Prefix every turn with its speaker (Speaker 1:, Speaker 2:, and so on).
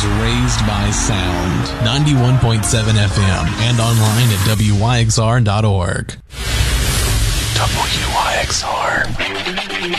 Speaker 1: is raised by sound. 91.7 FM and online at WYXR.org. WYXR.